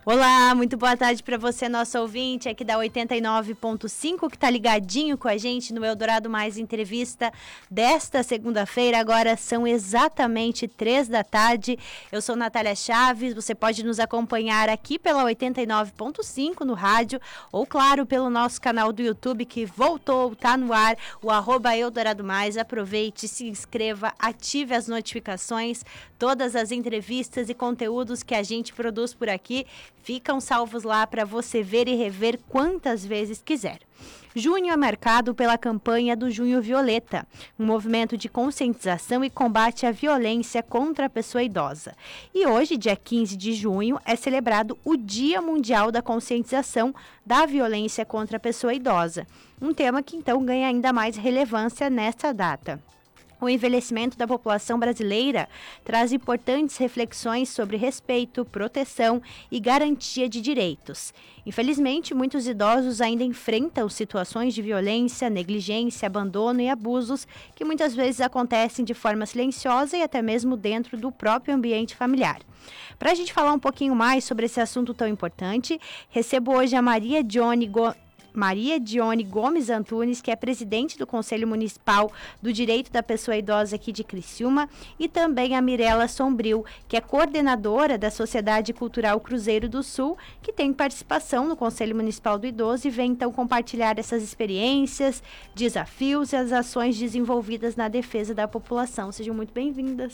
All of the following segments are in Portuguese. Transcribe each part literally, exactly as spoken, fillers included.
Olá, muito boa tarde para você, nosso ouvinte aqui da oitenta e nove ponto cinco, que está ligadinho com a gente no Eldorado Mais Entrevista desta segunda-feira. Agora são exatamente três da tarde. Eu sou Natália Chaves, você pode nos acompanhar aqui pela oitenta e nove ponto cinco no rádio ou, claro, pelo nosso canal do YouTube que voltou, está no ar, o arroba Eldorado Mais. Aproveite, se inscreva, ative as notificações, todas as entrevistas e conteúdos que a gente produz por aqui ficam salvos lá para você ver e rever quantas vezes quiser. Junho é marcado pela campanha do Junho Violeta, um movimento de conscientização e combate à violência contra a pessoa idosa. E hoje, dia quinze de junho, é celebrado o Dia Mundial da Conscientização da Violência contra a Pessoa Idosa, um tema que então ganha ainda mais relevância nesta data. O envelhecimento da população brasileira traz importantes reflexões sobre respeito, proteção e garantia de direitos. Infelizmente, muitos idosos ainda enfrentam situações de violência, negligência, abandono e abusos que muitas vezes acontecem de forma silenciosa e até mesmo dentro do próprio ambiente familiar. Para a gente falar um pouquinho mais sobre esse assunto tão importante, recebo hoje a Maria Dione Gomes. Maria Dione Gomes Antunes, que é presidente do Conselho Municipal do Direito da Pessoa Idosa aqui de Criciúma, e também a Mirela Sombrio, que é coordenadora da Sociedade Cultural Cruzeiro do Sul, que tem participação no Conselho Municipal do Idoso e vem então compartilhar essas experiências, desafios e as ações desenvolvidas na defesa da população. Sejam muito bem-vindas.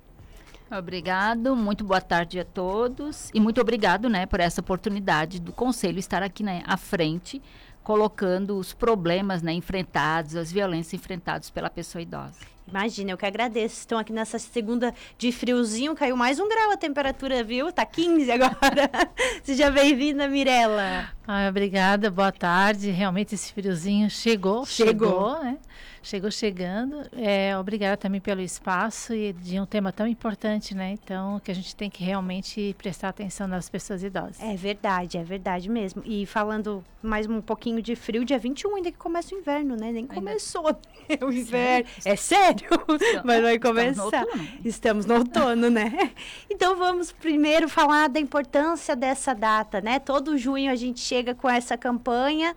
Obrigado, muito boa tarde a todos e muito obrigado, né, por essa oportunidade do Conselho estar aqui, né, à frente, colocando os problemas, né, enfrentados, as violências enfrentadas pela pessoa idosa. Imagina, eu que agradeço. Estão aqui nessa segunda de friozinho, caiu mais um grau a temperatura, viu? Tá quinze agora. Seja bem-vinda, Mirela. Ah, obrigada, boa tarde. Realmente esse friozinho chegou, chegou, chegou né? Chegou chegando. É, obrigada também pelo espaço e de um tema tão importante, né? Então, que a gente tem que realmente prestar atenção nas pessoas idosas. É verdade, é verdade mesmo. E falando mais um pouquinho de frio, dia vinte e um ainda que começa o inverno, né? Nem ainda começou o inverno. Sim. É sério? Mas vai começar. Estamos no outono. Estamos no outono, né? Então, vamos primeiro falar da importância dessa data, né? Todo junho a gente chega com essa campanha.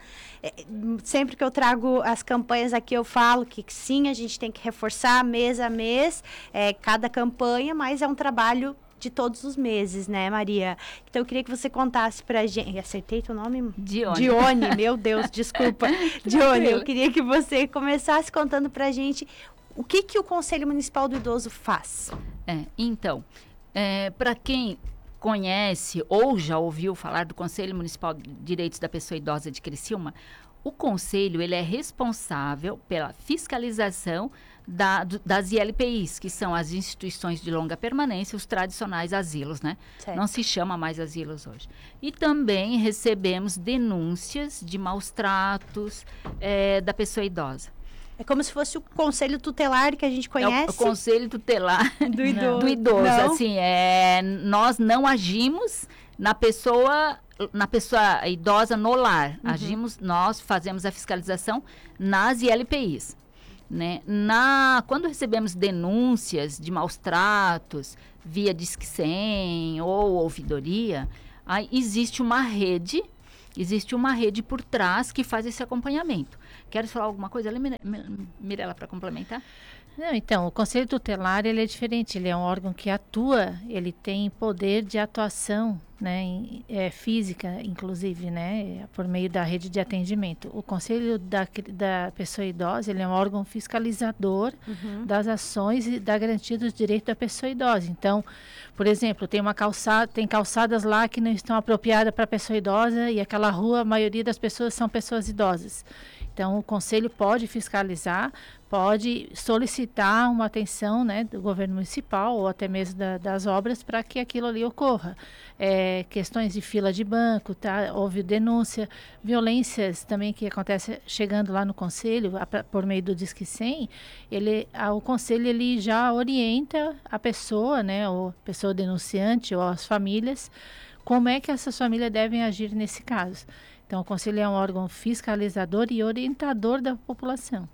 Sempre que eu trago as campanhas aqui, eu falo que sim, a gente tem que reforçar mês a mês, é, cada campanha, mas é um trabalho de todos os meses, né, Maria? Então, eu queria que você contasse pra gente... Acertei teu nome? Dione. Dione, meu Deus, desculpa. Dione, eu queria que você começasse contando pra gente o que, que o Conselho Municipal do Idoso faz. É, então, é, para quem conhece ou já ouviu falar do Conselho Municipal de Direitos da Pessoa Idosa de Criciúma, o Conselho ele é responsável pela fiscalização da, do, das I L P Is, que são as instituições de longa permanência, os tradicionais asilos, né? Certo. Não se chama mais asilos hoje. E também recebemos denúncias de maus tratos é, da pessoa idosa. É como se fosse o conselho tutelar que a gente conhece. É o, o conselho tutelar do idoso. Do idoso. Assim, é, nós não agimos na pessoa, na pessoa idosa no lar. Uhum. Agimos, nós fazemos a fiscalização nas I L P Is. Né? Na, quando recebemos denúncias de maus tratos via Disque cem ou ouvidoria, aí existe uma rede, existe uma rede por trás que faz esse acompanhamento. Queres falar alguma coisa ali, Mirela, para complementar? Não, então, o Conselho Tutelar, ele é diferente, ele é um órgão que atua, ele tem poder de atuação, né, em, é, física, inclusive, né, por meio da rede de atendimento. O Conselho da, da Pessoa Idosa, ele é um órgão fiscalizador uhum. das ações e da garantia dos direitos da pessoa idosa. Então, por exemplo, tem uma calçada, tem calçadas lá que não estão apropriadas para a pessoa idosa e aquela rua, a maioria das pessoas são pessoas idosas. Então, o Conselho pode fiscalizar, pode solicitar uma atenção, né, do governo municipal ou até mesmo da, das obras para que aquilo ali ocorra. É, questões de fila de banco, tá? Houve denúncia, violências também que acontece chegando lá no Conselho, a, por meio do Disque cem, ele, a, o Conselho ele já orienta a pessoa, né, ou pessoa denunciante ou as famílias, como é que essas famílias devem agir nesse caso. Então, o Conselho é um órgão fiscalizador e orientador da população.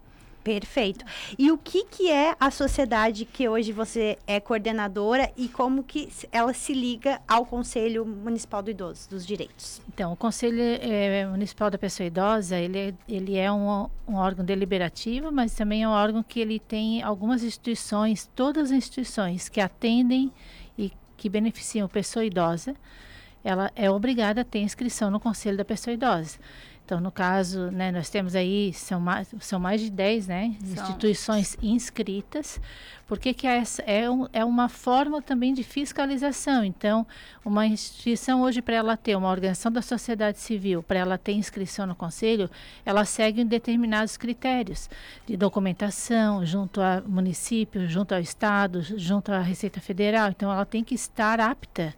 Perfeito. E o que, que é a sociedade que hoje você é coordenadora e como que ela se liga ao Conselho Municipal do Idoso, dos Direitos? Então, o Conselho é, Municipal da Pessoa Idosa, ele é, ele é um, um órgão deliberativo, mas também é um órgão que ele tem algumas instituições, todas as instituições que atendem e que beneficiam a pessoa idosa, ela é obrigada a ter inscrição no Conselho da Pessoa Idosa. Então, no caso, né, nós temos aí, são mais, são mais de dez, né, são instituições inscritas. Por que que essa é, um, é uma forma também de fiscalização? Então, uma instituição hoje, para ela ter uma organização da sociedade civil, para ela ter inscrição no conselho, ela segue determinados critérios de documentação, junto ao município, junto ao estado, junto à Receita Federal. Então, ela tem que estar apta.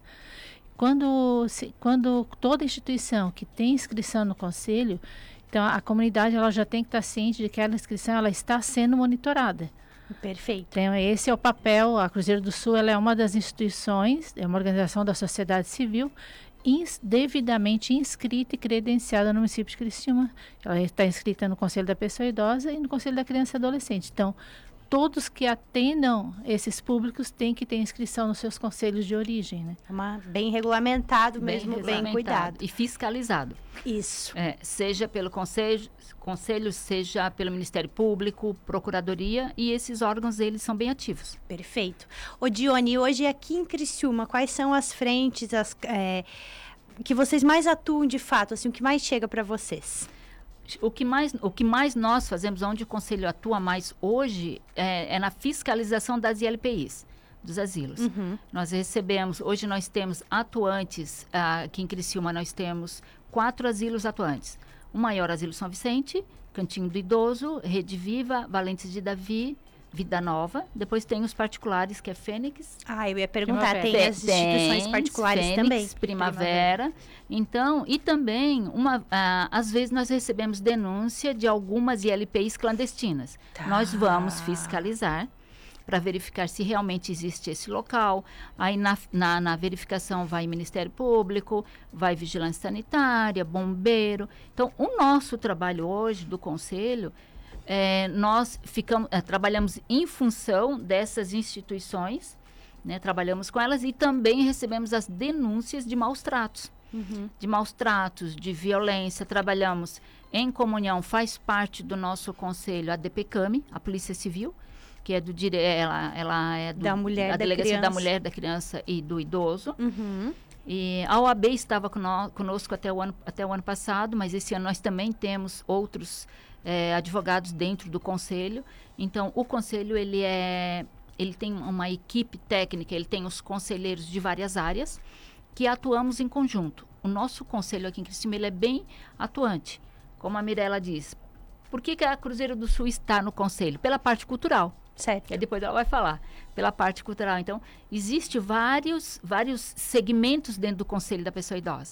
Quando, se, quando toda instituição que tem inscrição no conselho, então a, a comunidade ela já tem que estar ciente de que aquela inscrição ela está sendo monitorada. Perfeito. Então esse é o papel, a Cruzeiro do Sul ela é uma das instituições, é uma organização da sociedade civil ins, devidamente inscrita e credenciada no município de Criciúma. Ela está inscrita no Conselho da Pessoa Idosa e no Conselho da Criança e Adolescente. Então, todos que atendam esses públicos têm que ter inscrição nos seus conselhos de origem, né? Uma, bem regulamentado bem mesmo, regulamentado bem cuidado. E fiscalizado. Isso. É, seja pelo conselho, conselho, seja pelo Ministério Público, Procuradoria, e esses órgãos, eles são bem ativos. Perfeito. Ô Dione, hoje aqui em Criciúma, quais são as frentes as, é, que vocês mais atuam de fato, assim, o que mais chega para vocês? O que, mais, o que mais nós fazemos, onde o Conselho atua mais hoje, é, é na fiscalização das I L P Is, dos asilos. Uhum. Nós recebemos, hoje nós temos atuantes, ah, aqui em Criciúma nós temos quatro asilos atuantes. O maior asilo São Vicente, Cantinho do Idoso, Rede Viva, Valentes de Davi, Vida Nova. Depois tem os particulares, que é Fênix. Ah, eu ia perguntar, Primavera. tem as instituições Tem, particulares Fênix, também? Primavera. Então, e também, uma, ah, às vezes nós recebemos denúncia de algumas I L P Is clandestinas. Tá. Nós vamos fiscalizar para verificar se realmente existe esse local. Aí na, na, na verificação vai Ministério Público, vai Vigilância Sanitária, Bombeiro. Então, o nosso trabalho hoje do Conselho, é, nós ficamos, é, trabalhamos em função dessas instituições, né, trabalhamos com elas e também recebemos as denúncias de maus tratos. Uhum. De maus tratos, de violência, trabalhamos em comunhão, faz parte do nosso conselho a DPCAMI, a Polícia Civil, que é do dire... ela, ela é do, da mulher, a da Delegacia criança. da Mulher, da Criança e do Idoso. Uhum. E a O A B estava cono conosco até o, ano, até o ano passado, mas esse ano nós também temos outros é, advogados dentro do conselho. Então, o conselho, ele é, ele tem uma equipe técnica, ele tem os conselheiros de várias áreas, que atuamos em conjunto. O nosso conselho aqui em Criciúma, ele é bem atuante. Como a Mirella diz, por que, que a Cruzeiro do Sul está no conselho? Pela parte cultural. Certo. Que depois ela vai falar, pela parte cultural. Então, existe vários, vários segmentos dentro do Conselho da Pessoa Idosa,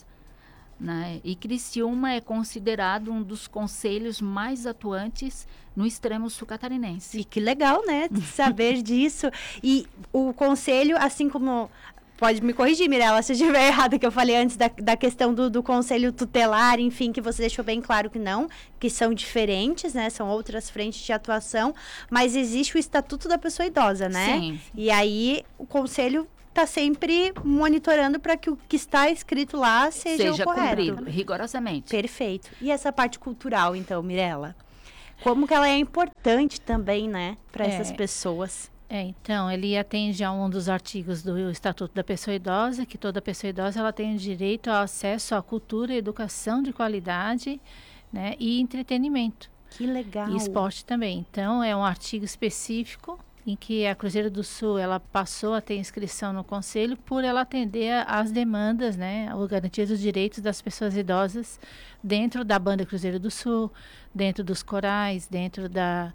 né? E Criciúma é considerado um dos conselhos mais atuantes no extremo sul catarinense. E que legal, né, saber disso. E o conselho, assim como... Pode me corrigir, Mirella, se eu estiver errado, que eu falei antes da, da questão do, do conselho tutelar, enfim, que você deixou bem claro que não, que são diferentes, né? São outras frentes de atuação, mas existe o Estatuto da Pessoa Idosa, né? Sim. E aí o conselho está sempre monitorando para que o que está escrito lá seja, Seja o correto. cumprido, rigorosamente. Perfeito. E essa parte cultural, então, Mirella? Como que ela é importante também, né, para É. essas pessoas? É, então, ele atende a um dos artigos do Estatuto da Pessoa Idosa, que toda pessoa idosa ela tem o direito ao acesso à cultura, educação de qualidade, né, e entretenimento. Que legal. E esporte também. Então, é um artigo específico em que a Cruzeiro do Sul ela passou a ter inscrição no Conselho por ela atender às demandas, né, ou garantia dos direitos das pessoas idosas dentro da banda Cruzeiro do Sul, dentro dos corais, dentro da...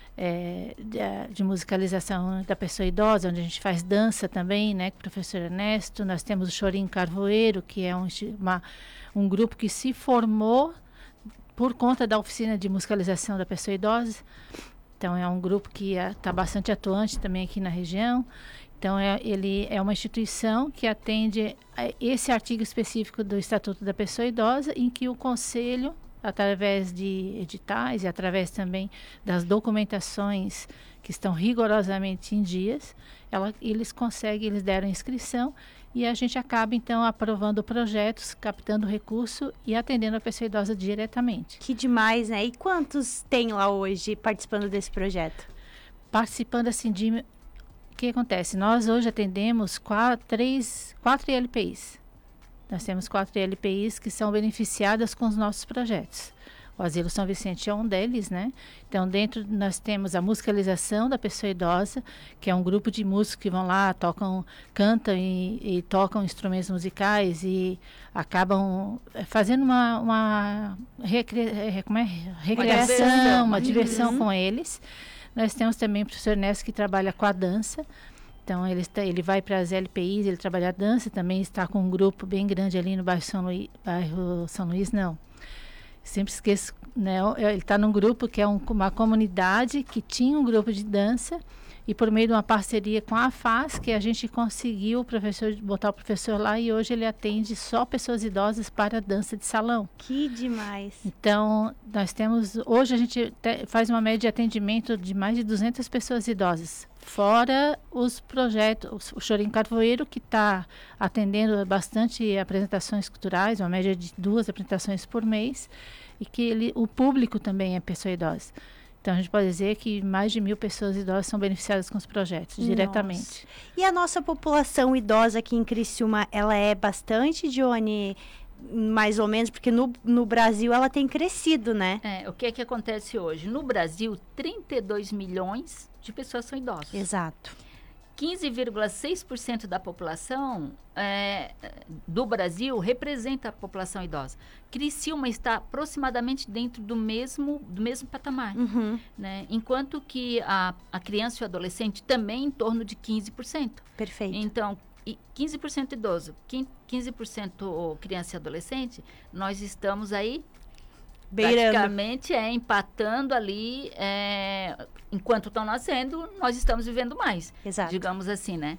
É, de, de musicalização da pessoa idosa, onde a gente faz dança também, né, com o professor Ernesto. Nós temos o Chorinho Carvoeiro, que é um, uma, um grupo que se formou por conta da oficina de musicalização da pessoa idosa. Então, é um grupo que está bastante atuante também aqui na região. Então, é, ele é uma instituição que atende a esse artigo específico do Estatuto da Pessoa Idosa, em que o Conselho através de editais e através também das documentações que estão rigorosamente em dias, ela, eles conseguem, eles deram inscrição e a gente acaba então aprovando projetos, captando recurso e atendendo a pessoa idosa diretamente. Que demais, né? E quantos tem lá hoje participando desse projeto? Participando assim de... O que acontece? Nós hoje atendemos quatro, três, quatro I L P Is. Nós temos quatro I L P Is que são beneficiadas com os nossos projetos. O Asilo São Vicente é um deles, né? Então, dentro nós temos a musicalização da pessoa idosa, que é um grupo de músicos que vão lá, tocam, cantam e, e tocam instrumentos musicais e acabam fazendo uma, uma recre, como é? recreação, uma, uma diversão uhum. com eles. Nós temos também o professor Ernesto que trabalha com a dança. Então, ele, está, ele vai para as L P Is, ele trabalha a dança, também está com um grupo bem grande ali no bairro São Luís, bairro São Luís, não. Sempre esqueço, né? Ele está num grupo que é um, uma comunidade que tinha um grupo de dança e por meio de uma parceria com a AFAS, que a gente conseguiu o professor, botar o professor lá e hoje ele atende só pessoas idosas para dança de salão. Que demais! Então, nós temos, hoje a gente te, faz uma média de atendimento de mais de duzentas pessoas idosas. Fora os projetos, o Chorinho Carvoeiro, que está atendendo bastante apresentações culturais, uma média de duas apresentações por mês, e que ele, o público também é pessoa idosa. Então, a gente pode dizer que mais de mil pessoas idosas são beneficiadas com os projetos, nossa, diretamente. E a nossa população idosa aqui em Criciúma, ela é bastante, Dione, mais ou menos, porque no, no Brasil ela tem crescido, né? É, o que é que acontece hoje? No Brasil, trinta e dois milhões de pessoas são idosas. Exato. quinze vírgula seis por cento da população é, do Brasil representa a população idosa. Criciúma está aproximadamente dentro do mesmo, do mesmo patamar. Uhum. Né? Enquanto que a, a criança e o adolescente também em torno de quinze por cento. Perfeito. Então, quinze por cento idoso, quinze por cento criança e adolescente, nós estamos aí beirando. Praticamente é, empatando ali, é, enquanto estão nascendo, nós estamos vivendo mais. Exato. Digamos assim, né?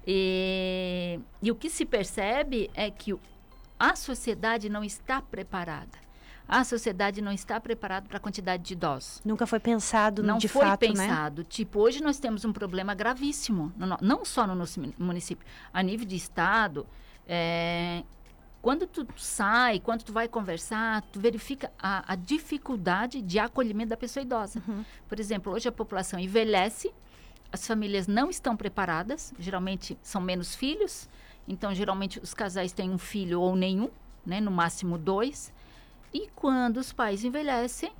E, e o que se percebe é que a sociedade não está preparada. A sociedade não está preparada para a quantidade de idosos. Nunca foi pensado, não de foi fato, pensado. Né? Tipo, hoje nós temos um problema gravíssimo, no, não só no nosso município, a nível de estado. É, quando tu sai, quando tu vai conversar, tu verifica a, a dificuldade de acolhimento da pessoa idosa. Uhum. Por exemplo, hoje a população envelhece, as famílias não estão preparadas, geralmente são menos filhos, então geralmente os casais têm um filho ou nenhum, né, no máximo dois. E quando os pais envelhecem,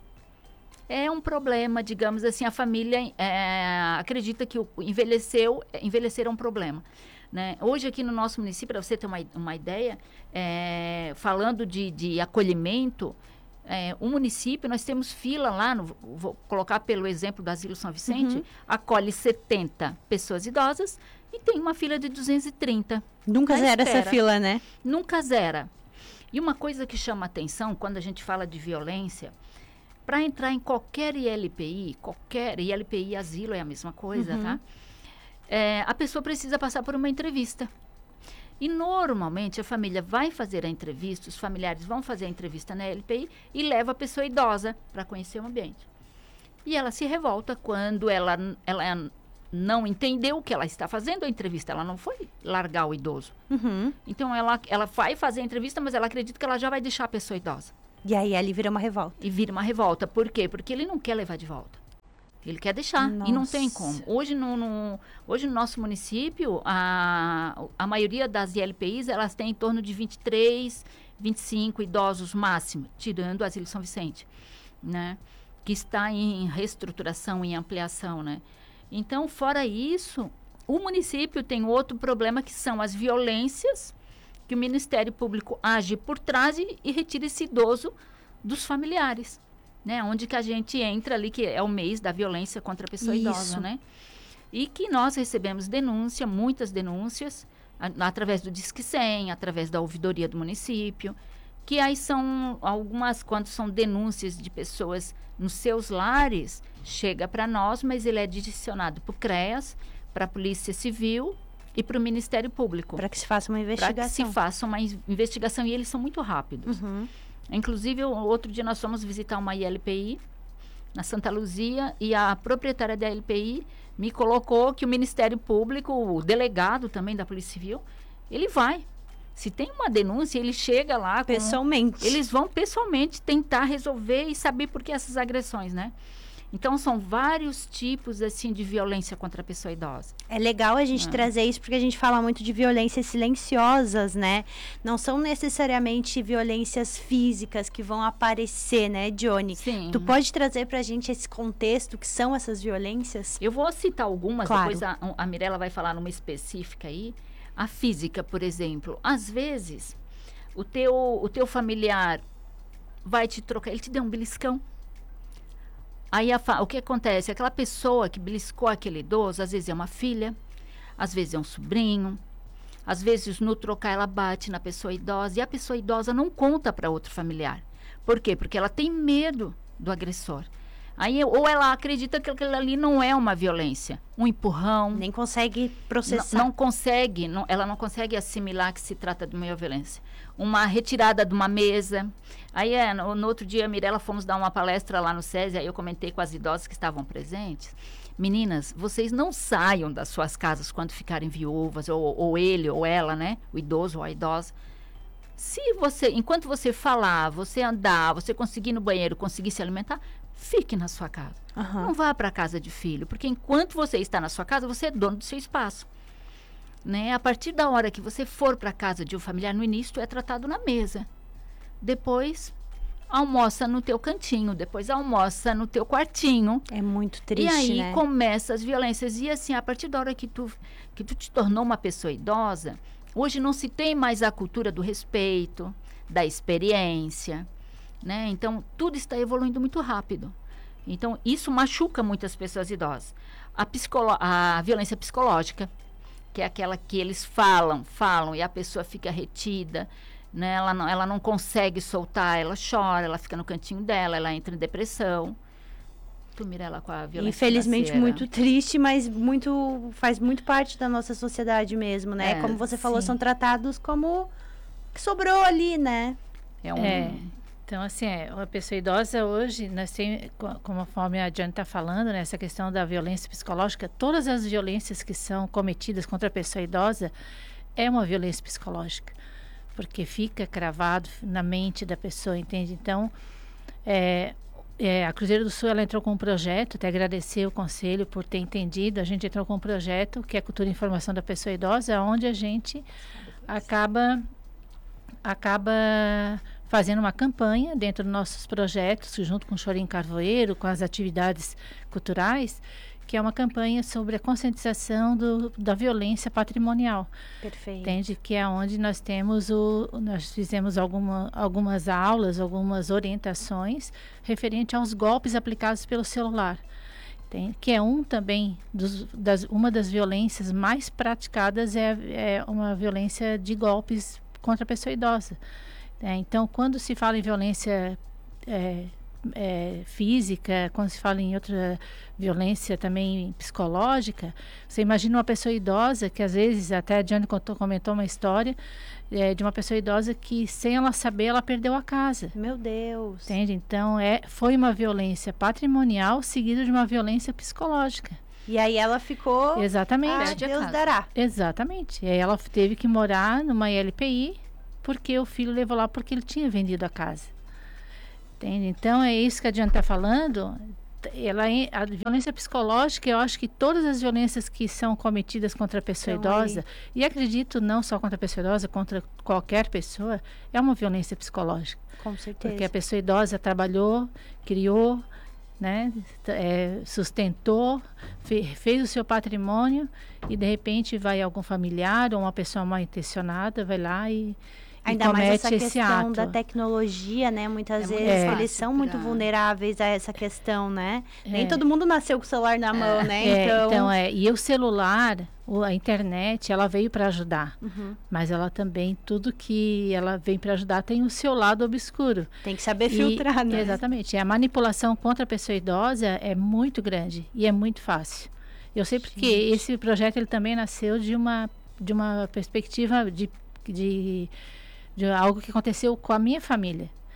é um problema, digamos assim, a família é, acredita que o envelheceu, envelhecer é um problema. Né? Hoje aqui no nosso município, para você ter uma, uma ideia, é, falando de, de acolhimento, é, o município, nós temos fila lá, no, vou colocar pelo exemplo do Asilo São Vicente, uhum. acolhe setenta pessoas idosas e tem uma fila de duzentos e trinta. Nunca zera essa fila, né? Nunca zera. E uma coisa que chama atenção quando a gente fala de violência, para entrar em qualquer I L P I, qualquer I L P I asilo é a mesma coisa, uhum. tá? É, a pessoa precisa passar por uma entrevista. E normalmente a família vai fazer a entrevista, os familiares vão fazer a entrevista na I L P I e leva a pessoa idosa para conhecer o ambiente. E ela se revolta quando ela, ela não entendeu o que ela está fazendo a entrevista. Ela não foi largar o idoso. Uhum. Então, ela, ela vai fazer a entrevista, mas ela acredita que ela já vai deixar a pessoa idosa. E aí, ali vira uma revolta. E vira uma revolta. Por quê? Porque ele não quer levar de volta. Ele quer deixar. Nossa. E não tem como. Hoje no, no, hoje no nosso município, a, a maioria das I L P Is, elas têm em torno de vinte e três, vinte e cinco idosos máximo, tirando o Asilo São Vicente, né? Que está em reestruturação, em ampliação, né? Então, fora isso, o município tem outro problema que são as violências que o Ministério Público age por trás e, e retira esse idoso dos familiares, né? Onde que a gente entra ali, que é o mês da violência contra a pessoa Isso. idosa, né? E que nós recebemos denúncia, muitas denúncias, a, através do Disque cem, através da ouvidoria do município, que aí são algumas, quando são denúncias de pessoas nos seus lares, chega para nós, mas ele é direcionado para o CREAS, para a Polícia Civil e para o Ministério Público. Para que se faça uma investigação. Para que se faça uma investigação, e eles são muito rápidos. Uhum. Inclusive, o outro dia nós fomos visitar uma I L P I na Santa Luzia e a proprietária da I L P I me colocou que o Ministério Público, o delegado também da Polícia Civil, ele vai. Se tem uma denúncia, ele chega lá. Com, pessoalmente. Eles vão pessoalmente tentar resolver e saber por que essas agressões, né? Então, são vários tipos, assim, de violência contra a pessoa idosa. É legal a gente Ah. trazer isso, porque a gente fala muito de violências silenciosas, né? Não são necessariamente violências físicas que vão aparecer, né, Johnny? Sim. Tu pode trazer pra gente esse contexto que são essas violências? Eu vou citar algumas, Claro. depois a, a Mirella vai falar numa específica aí. A física, por exemplo. Às vezes, o teu, o teu familiar vai te trocar, ele te deu um beliscão. Aí a fa- o que acontece? Aquela pessoa que beliscou aquele idoso, às vezes é uma filha, às vezes é um sobrinho, às vezes no trocar ela bate na pessoa idosa e a pessoa idosa não conta para outro familiar. Por quê? Porque ela tem medo do agressor. Aí, ou ela acredita que aquilo ali não é uma violência, um empurrão. Nem consegue processar. Não, não consegue, não, ela não consegue assimilar que se trata de uma violência. Uma retirada de uma mesa. Aí, é, no, no outro dia, a Mirella, fomos dar uma palestra lá no SESI, aí eu comentei com as idosas que estavam presentes. Meninas, vocês não saiam das suas casas quando ficarem viúvas, ou, ou ele, ou ela, né? O idoso ou a idosa. Se você, enquanto você falar, você andar, você conseguir ir no banheiro, conseguir se alimentar, fique na sua casa. Aham. Não vá para a casa de filho, porque enquanto você está na sua casa, você é dono do seu espaço. Né? A partir da hora que você for para a casa de um familiar, no início é tratado na mesa. Depois, almoça no teu cantinho. Depois, almoça no teu quartinho. É muito triste, e aí, né? começa as violências. E assim, a partir da hora que tu, que tu te tornou uma pessoa idosa, hoje não se tem mais a cultura do respeito, da experiência, né? Então, tudo está evoluindo muito rápido. Então, isso machuca muitas pessoas idosas. A, psicolo- a violência psicológica, que é aquela que eles falam, falam, e a pessoa fica retida, né? Ela não, ela não consegue soltar, ela chora, ela fica no cantinho dela, ela entra em depressão. Tu, Mirella, com a violência Infelizmente financeira. muito triste, mas muito faz muito parte da nossa sociedade mesmo, né? É, como você falou, sim. são tratados como que sobrou ali, né? É um... É. Então, assim, é, uma pessoa idosa hoje, nós temos, co- conforme a Jane está falando, né, essa questão da violência psicológica, todas as violências que são cometidas contra a pessoa idosa é uma violência psicológica, porque fica cravado na mente da pessoa, entende? Então, é, é, a Cruzeiro do Sul, ela entrou com um projeto, até agradecer o conselho por ter entendido, a gente entrou com um projeto que é a Cultura e Informação da Pessoa Idosa, onde a gente acaba acaba fazendo uma campanha dentro dos nossos projetos, junto com o Chorinho Carvoeiro, com as atividades culturais, que é uma campanha sobre a conscientização do, da violência patrimonial. Perfeito. Entende? Que é onde nós temos o, nós fizemos alguma, algumas aulas, algumas orientações referente aos golpes aplicados pelo celular. Tem, que é um também dos, das, uma das violências mais praticadas é, é uma violência de golpes contra a pessoa idosa. É, então, quando se fala em violência é, é, física, quando se fala em outra violência também psicológica, você imagina uma pessoa idosa que às vezes, até a Diane contou, comentou uma história é, de uma pessoa idosa que, sem ela saber, ela perdeu a casa. Meu Deus. Entende? Então, é, foi uma violência patrimonial seguida de uma violência psicológica. E aí ela ficou... Exatamente. Ah, Perde a Deus casa. dará. Exatamente. E aí ela teve que morar numa I L P I porque o filho levou lá porque ele tinha vendido a casa. Entende? Então, é isso que a Diana está falando. Ela, a violência psicológica, eu acho que todas as violências que são cometidas contra a pessoa Então, idosa, aí. e acredito não só contra a pessoa idosa, contra qualquer pessoa, é uma violência psicológica. Com certeza. Porque a pessoa idosa trabalhou, criou, né, é, sustentou, fe, fez o seu patrimônio e de repente vai algum familiar ou uma pessoa mal intencionada, vai lá e, Ainda e mais comete essa esse questão ato. da tecnologia, né? Muitas É muito vezes fácil eles são muito pra- vulneráveis a essa questão, né? Nem É. todo mundo nasceu com o celular na mão, né? É, Então, então, é, e o celular, o- a internet, ela veio para ajudar, Uhum. mas ela também, tudo que ela vem para ajudar tem o seu lado obscuro. Tem que saber E- filtrar, né? Exatamente. E a manipulação contra a pessoa idosa é muito grande e é muito fácil. Eu sei porque Gente. esse projeto ele também nasceu de uma, de uma perspectiva de, de, de algo que aconteceu com a minha família.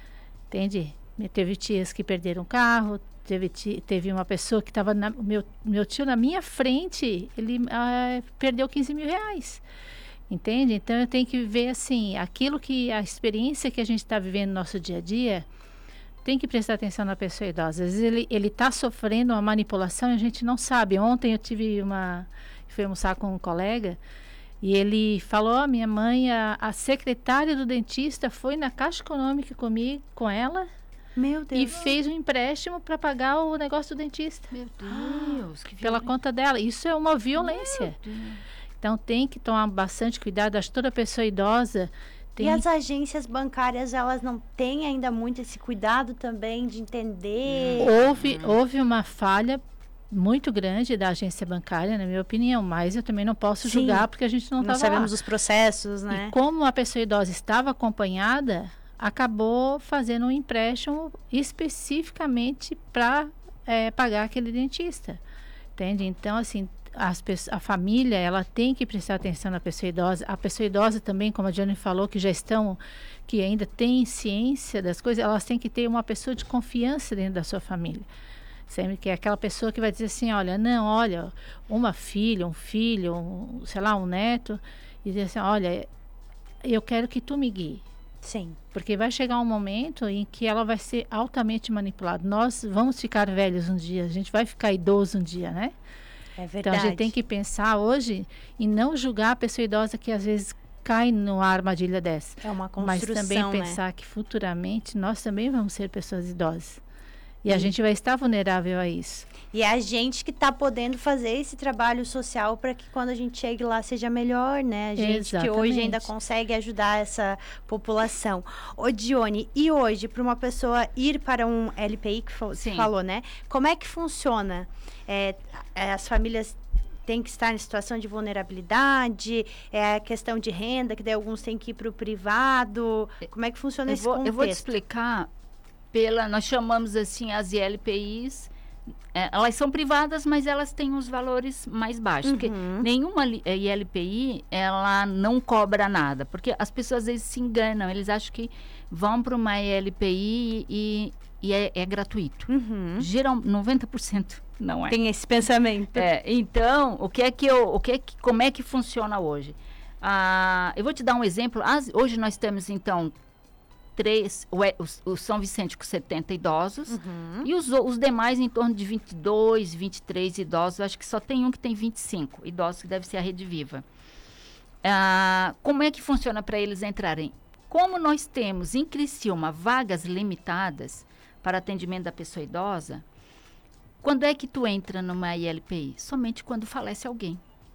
entende? Teve tias que perderam o carro, teve, teve uma pessoa que estava, meu, meu tio na minha frente, ele ah, perdeu quinze mil reais, entende? Então eu tenho que ver assim, aquilo que, a experiência que a gente está vivendo no nosso dia a dia, tem que prestar atenção na pessoa idosa. Às vezes ele está sofrendo uma manipulação e a gente não sabe. Ontem eu tive uma, fui almoçar com um colega, e ele falou, oh, minha mãe, a, a secretária do dentista foi na Caixa Econômica comigo, com ela, Meu Deus. e fez um empréstimo para pagar o negócio do dentista. Meu Deus, que Pela conta dela. Isso é uma violência. Então tem que tomar bastante cuidado. Acho que toda pessoa idosa tem... E as agências bancárias, elas não têm ainda muito esse cuidado também de entender? Houve, houve uma falha muito grande da agência bancária, na minha opinião, mas eu também não posso Sim. julgar porque a gente não Não estava sabemos lá. os processos, né? E como a pessoa idosa estava acompanhada, acabou fazendo um empréstimo especificamente para é, pagar aquele dentista, entende? Então, assim, as, a família, ela tem que prestar atenção na pessoa idosa. A pessoa idosa também, como a Diane falou, que já estão, que ainda tem ciência das coisas, elas têm que ter uma pessoa de confiança dentro da sua família. Sempre que é aquela pessoa que vai dizer assim, olha, não, olha, uma filha, um filho, um, sei lá, um neto, e dizer assim, olha, eu quero que tu me guie. Sim. Porque vai chegar um momento em que ela vai ser altamente manipulada. Nós vamos ficar velhos um dia, a gente vai ficar idoso um dia, né? É verdade. Então a gente tem que pensar hoje em não julgar a pessoa idosa que às vezes cai numa armadilha dessa. É uma Mas construção, também né? pensar que futuramente nós também vamos ser pessoas idosas. E a gente vai estar vulnerável a isso. E é a gente que está podendo fazer esse trabalho social para que quando a gente chegue lá seja melhor, né? A gente que hoje Exatamente. ainda consegue ajudar essa população. Ô, Dione, e hoje, para uma pessoa ir para um L P I, que fo- você Sim. falou, né? Como é que funciona? É, é, as famílias têm que estar em situação de vulnerabilidade? É a questão de renda, que daí alguns têm que ir para o privado? Como é que funciona Eu esse vou, contexto? eu vou te explicar pela, nós chamamos assim as I L P Is, é, elas são privadas, mas elas têm os valores mais baixos, porque Uhum. nenhuma li- eh, I L P I, ela não cobra nada, porque as pessoas às vezes se enganam, eles acham que vão para uma I L P I e, e é, é gratuito. Uhum. Geral, noventa por cento não é. Tem esse pensamento. É, então, o que é que eu, o que é que, como é que funciona hoje? Ah, eu vou te dar um exemplo. As- hoje nós temos, então, três, o, E- os- o São Vicente com setenta idosos, Uhum. e os, o- os demais em torno de vinte e dois, vinte e três idosos. Eu acho que só tem um que tem vinte e cinco idosos, que deve ser a Rede Viva. Ah, como é que funciona para eles entrarem? Como nós temos em Criciúma vagas limitadas para atendimento da pessoa idosa, quando é que tu entra numa I L P I? Somente quando falece alguém.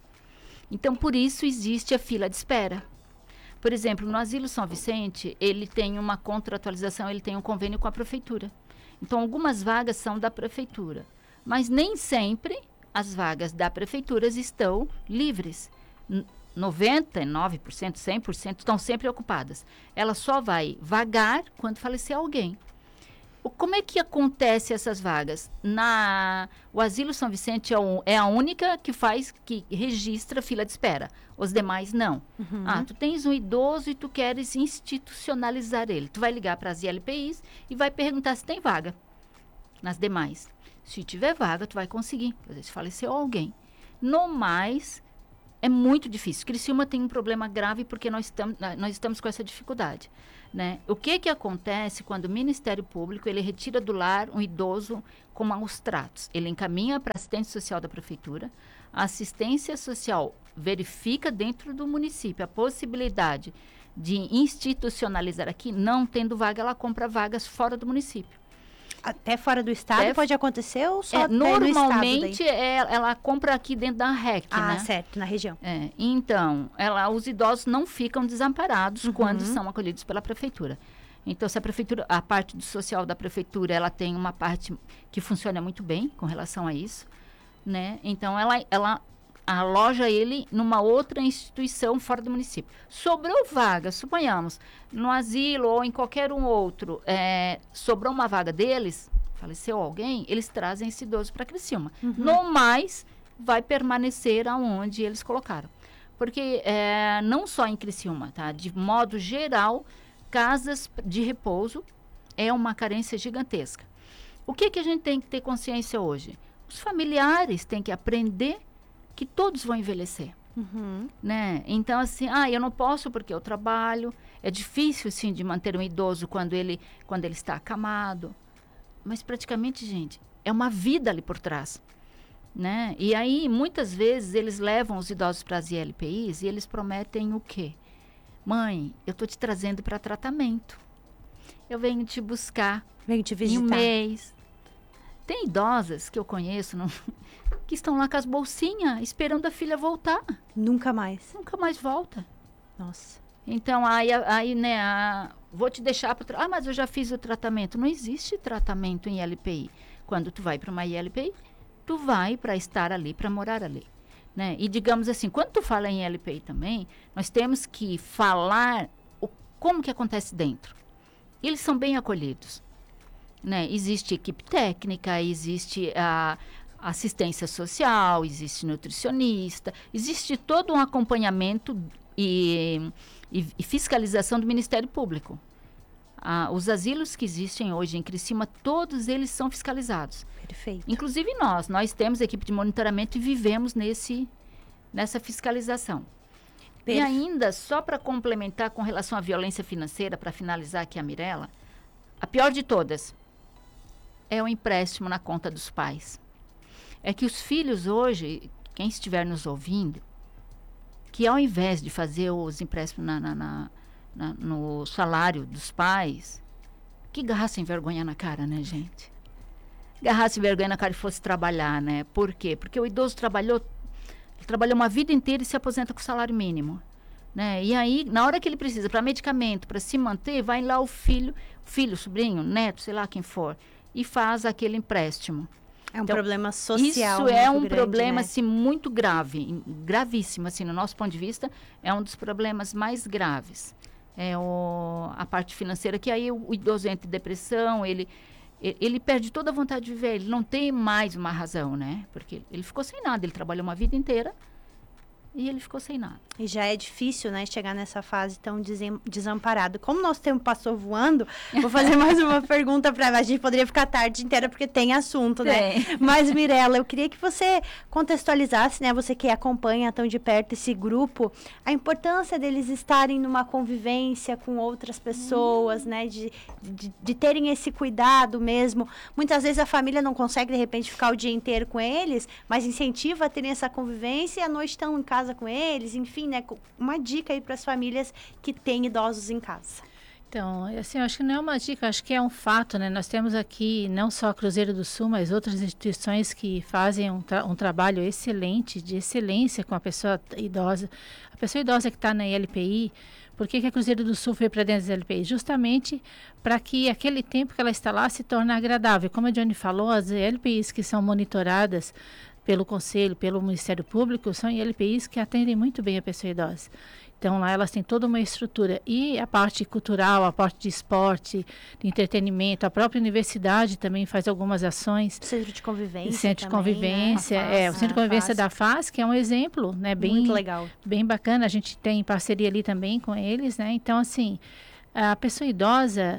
Então, por isso existe a fila de espera. Por exemplo, no Asilo São Vicente, ele tem uma contratualização, ele tem um convênio com a prefeitura. Então, algumas vagas são da prefeitura, mas nem sempre as vagas da prefeitura estão livres. N- noventa e nove por cento, cem por cento estão sempre ocupadas. Ela só vai vagar quando falecer alguém. O- Como é que acontece essas vagas? Na, o Asilo São Vicente é, um- é a única que faz, que registra fila de espera. Os demais não. Ah, tu tens um idoso e tu queres institucionalizar ele. Tu vai ligar para as I L P Is e vai perguntar se tem vaga nas demais. Se tiver vaga, tu vai conseguir. Às vezes faleceu alguém. No mais, é muito difícil. Criciúma tem um problema grave porque nós, tam, nós estamos com essa dificuldade. Né? O que que acontece quando o Ministério Público ele retira do lar um idoso com maus tratos? Ele encaminha para a assistência social da prefeitura. A assistência social verifica dentro do município a possibilidade de institucionalizar aqui, não tendo vaga, ela compra vagas fora do município. Até fora do estado É, pode acontecer ou só É, daí no estado normalmente daí? é, ela compra aqui dentro da R E C, Ah, né? certo, na região. É, então, ela, os idosos não ficam desamparados Uhum. quando são acolhidos pela prefeitura. Então, se a prefeitura, a parte do social da prefeitura, ela tem uma parte que funciona muito bem com relação a isso, né? Então, ela, ela aloja ele numa outra instituição fora do município. Sobrou vaga, suponhamos, no asilo ou em qualquer um outro, é, sobrou uma vaga deles, faleceu alguém, eles trazem esse idoso para Criciúma. No mais, vai permanecer aonde eles colocaram. Porque é, não só em Criciúma, tá? De modo geral, casas de repouso é uma carência gigantesca. O que, que a gente tem que ter consciência hoje? Os familiares têm que aprender que todos vão envelhecer. Uhum. Né? Então, assim, ah, eu não posso porque eu trabalho. É difícil, sim, de manter um idoso quando ele, quando ele está acamado. Mas, praticamente, gente, é uma vida ali por trás. Né? E aí, muitas vezes, eles levam os idosos para as I L P Is e eles prometem o quê? Mãe, eu estou te trazendo para tratamento. Eu venho te buscar. Venho te visitar. Em um mês. Tem idosas que eu conheço não, que estão lá com as bolsinhas esperando a filha voltar. Nunca mais. Nunca mais volta. Nossa. Então, aí, aí né, a, vou te deixar para... Ah, mas eu já fiz o tratamento. Não existe tratamento em I L P I. Quando tu vai para uma I L P I, tu vai para estar ali, para morar ali. Né? E digamos assim, quando tu fala em I L P I também, nós temos que falar o, como que acontece dentro. Eles são bem acolhidos. Né? Existe equipe técnica, existe a assistência social, existe nutricionista, existe todo um acompanhamento e, e, e fiscalização do Ministério Público. Ah, os asilos que existem hoje em Criciúma, todos eles são fiscalizados. Perfeito. Inclusive nós, nós temos equipe de monitoramento e vivemos nesse, nessa fiscalização. Perfe... E ainda, só para complementar com relação à violência financeira, para finalizar aqui a Mirella, a pior de todas é o empréstimo na conta dos pais. É que os filhos hoje, quem estiver nos ouvindo, que ao invés de fazer os empréstimos na, na, na, na, no salário dos pais, que garrassem vergonha na cara, né, gente? Garrassem vergonha na cara e fosse trabalhar, né? Por quê? Porque o idoso trabalhou, ele trabalhou uma vida inteira e se aposenta com salário mínimo. Né? E aí, na hora que ele precisa para medicamento, para se manter, vai lá o filho, filho, sobrinho, neto, sei lá quem for, e faz aquele empréstimo. É um então, problema social. Isso é um grande, problema né? assim, muito grave, gravíssimo, assim, no nosso ponto de vista, é um dos problemas mais graves. É o, a parte financeira, que aí o, o idoso entra em depressão, ele, ele, ele perde toda a vontade de viver, ele não tem mais uma razão, né? Porque ele ficou sem nada, ele trabalhou uma vida inteira e ele ficou sem nada. E já é difícil, né, chegar nessa fase tão desem- desamparado. Como nosso tempo passou voando, vou fazer mais uma pergunta para ela. A gente poderia ficar a tarde inteira porque tem assunto, né? Tem. Mas, Mirella, eu queria que você contextualizasse, né, você que acompanha tão de perto esse grupo, a importância deles estarem numa convivência com outras pessoas, hum. né, de, de, de terem esse cuidado mesmo. Muitas vezes a família não consegue, de repente, ficar o dia inteiro com eles, mas incentiva a terem essa convivência e à noite estão em casa com eles, enfim, né? Uma dica aí para as famílias que têm idosos em casa. Então, assim, eu acho que não é uma dica, acho que é um fato, né? Nós temos aqui não só a Cruzeiro do Sul, mas outras instituições que fazem um, tra- um trabalho excelente, de excelência com a pessoa idosa. A pessoa idosa que está na I L P I, por que, que a Cruzeiro do Sul foi para dentro da I L P I? Justamente para que aquele tempo que ela está lá se torne agradável. Como a Johnny falou, as I L P Is que são monitoradas pelo Conselho, pelo Ministério Público, são I L P Is que atendem muito bem a pessoa idosa. Então, lá elas têm toda uma estrutura. E a parte cultural, a parte de esporte, de entretenimento, a própria universidade também faz algumas ações. Centro de convivência Centro também, de convivência, né? é, o Centro de Convivência da F A S, que é um exemplo, né, bem, muito legal. Bem bacana. A gente tem parceria ali também com eles, né? Então, assim, a pessoa idosa,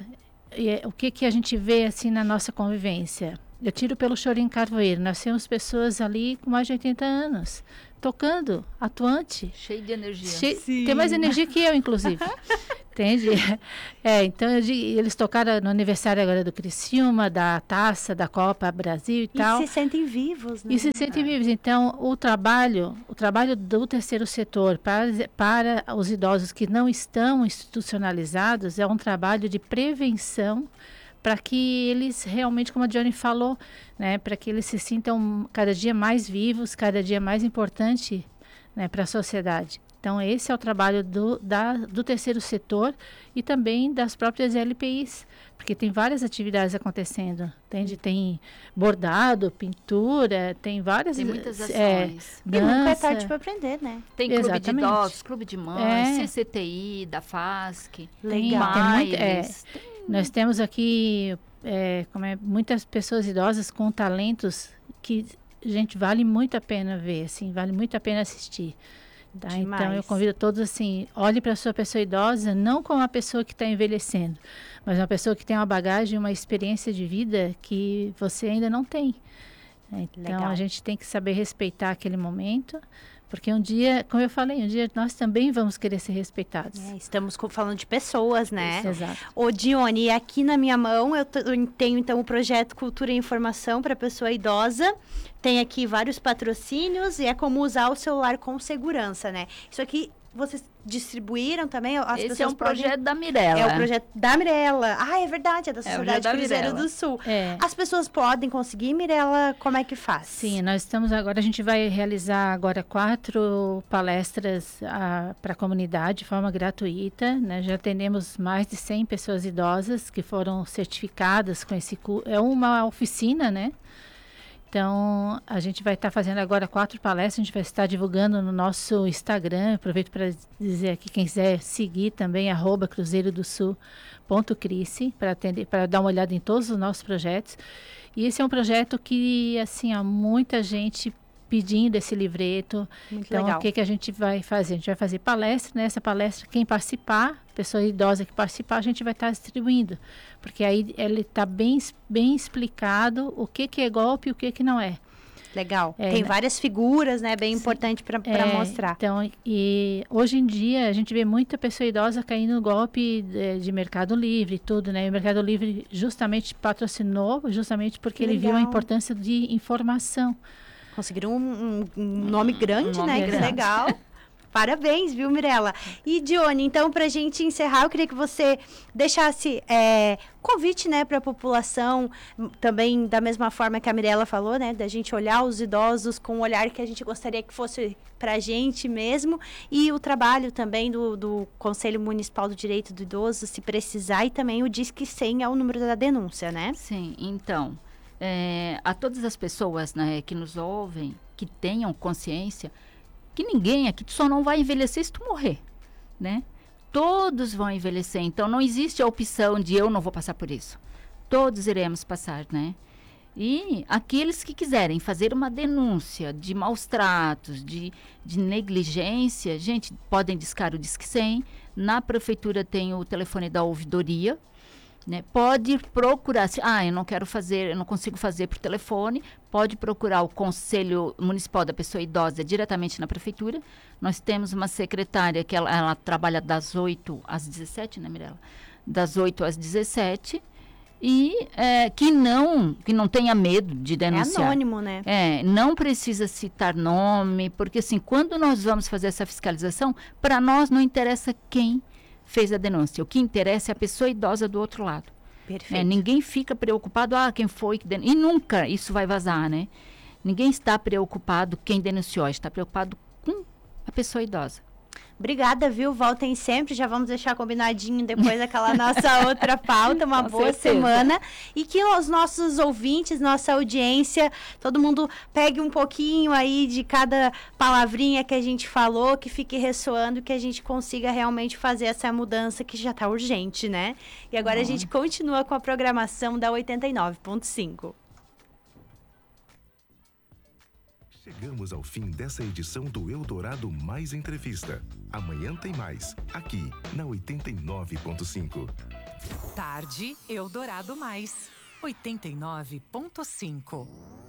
o que, que a gente vê, assim, na nossa convivência? Eu tiro pelo Chorinho Carvoeiro. Nós temos pessoas ali com mais de oitenta anos, tocando, atuante. Cheio de energia. Cheio, tem mais energia que eu, inclusive. Entende? É, então, eu, eles tocaram no aniversário agora do Criciúma, da Taça, da Copa Brasil e, e tal. E se sentem vivos, né? E se sentem é. vivos. Então, o trabalho, o trabalho do terceiro setor para, para os idosos que não estão institucionalizados é um trabalho de prevenção para que eles realmente, como a Johnny falou, né, para que eles se sintam cada dia mais vivos, cada dia mais importante, né, para a sociedade. Então, esse é o trabalho do, da, do terceiro setor e também das próprias L P Is, porque tem várias atividades acontecendo, entende? Tem bordado, pintura, tem várias... Tem muitas ações. É, e nunca é tarde para aprender, né? Tem clube Exatamente. de idosos, clube de mães, é. C C T I, da F A S C. Legal. Tem muito, é, tem... Nós temos aqui é, como é, muitas pessoas idosas com talentos que, gente, vale muito a pena ver, assim, vale muito a pena assistir. Tá? Então, eu convido todos assim, olhe para a sua pessoa idosa, não como uma pessoa que está envelhecendo, mas uma pessoa que tem uma bagagem, uma experiência de vida que você ainda não tem. Então, Legal. A gente tem que saber respeitar aquele momento, porque um dia, como eu falei, um dia nós também vamos querer ser respeitados. É, estamos falando de pessoas, né? Isso, exato. Ô, Dione, aqui na minha mão eu tenho, então, o projeto Cultura e Informação para Pessoa Idosa. Tem aqui vários patrocínios e é como usar o celular com segurança, né? Isso aqui vocês distribuíram também? As Esse é um podem... projeto da Mirella. É o projeto da Mirella. Ah, é verdade, é da Sociedade é Cruzeiro Mirella. do Sul. É. As pessoas podem conseguir, Mirella, como é que faz? Sim, nós estamos agora, a gente vai realizar agora quatro palestras para a comunidade de forma gratuita, né? Já atendemos mais de cem pessoas idosas que foram certificadas com esse curso. É uma oficina, né? Então, a gente vai estar tá fazendo agora quatro palestras, a gente vai estar divulgando no nosso Instagram. Aproveito para dizer aqui, quem quiser seguir também, arroba cruzeiro do sul ponto crice, para atender, para dar uma olhada em todos os nossos projetos. E esse é um projeto que, assim, há muita gente pedindo esse livreto. Muito então, legal. o que, que a gente vai fazer? A gente vai fazer palestra, nessa palestra, quem participar, pessoa idosa que participar, a gente vai estar tá distribuindo. Porque aí ele está bem, bem explicado o que, que é golpe e o que, que não é. Legal. É, Tem né? várias figuras, né? Bem Sim. importante para é, mostrar. Então, e hoje em dia, a gente vê muita pessoa idosa caindo no golpe de, de Mercado Livre e tudo, né? E o Mercado Livre justamente patrocinou, justamente porque ele viu a importância de informação. Conseguiram um, um, um nome grande, um nome né? Grande. Que legal. Parabéns, viu, Mirella? E, Dione, então, para a gente encerrar, eu queria que você deixasse é, convite, né, para a população, também da mesma forma que a Mirella falou, né, da gente olhar os idosos com o olhar que a gente gostaria que fosse para a gente mesmo, e o trabalho também do, do Conselho Municipal do Direito do Idoso, se precisar, e também o Disque cem é o número da denúncia, né? Sim, então, é, a todas as pessoas, né, que nos ouvem, que tenham consciência, que ninguém aqui só não vai envelhecer se tu morrer, né? Todos vão envelhecer, então não existe a opção de eu não vou passar por isso. Todos iremos passar, né? E aqueles que quiserem fazer uma denúncia de maus tratos, de, de negligência, gente, podem discar o Disque cem. Na prefeitura tem o telefone da ouvidoria, né? Pode procurar, se, ah, eu não quero fazer, eu não consigo fazer por telefone, pode procurar o Conselho Municipal da Pessoa Idosa diretamente na prefeitura. Nós temos uma secretária que ela, ela trabalha das oito às dezessete, né, Mirella? Das oito às dezessete, e é, que, não, que não tenha medo de denunciar. É anônimo, né? É, não precisa citar nome, porque assim, quando nós vamos fazer essa fiscalização, para nós não interessa quem fez a denúncia. O que interessa é a pessoa idosa do outro lado. Perfeito. É, ninguém fica preocupado, ah, quem foi que denunciou. E nunca isso vai vazar, né? Ninguém está preocupado quem denunciou, está preocupado com a pessoa idosa. Obrigada, viu? Voltem sempre. Já vamos deixar combinadinho depois daquela nossa outra pauta. Uma Com boa certeza. semana. E que os nossos ouvintes, nossa audiência, todo mundo pegue um pouquinho aí de cada palavrinha que a gente falou, que fique ressoando, que a gente consiga realmente fazer essa mudança que já está urgente, né? E agora Bom. a gente continua com a programação da oitenta e nove ponto cinco. Chegamos ao fim dessa edição do Eldorado Mais Entrevista. Amanhã tem mais, aqui na oitenta e nove ponto cinco. Tarde Eldorado Mais, oitenta e nove ponto cinco.